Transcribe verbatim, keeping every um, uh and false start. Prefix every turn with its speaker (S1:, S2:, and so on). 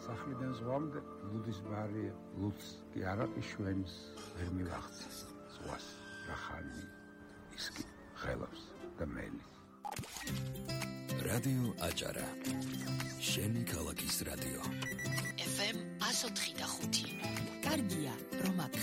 S1: სახლიდან ზღვამდე ლუდის ბარია, ლუდს კი არაყი შვენს ვერ მივახცის ზღვას, რახანი ის კი ღელავს და მელის.
S2: რადიო აჭარა, შენი ქალაქის რადიო.
S3: ეფ ემ ათს ოთხი და ხუთი.
S4: კარგია, რომ აქ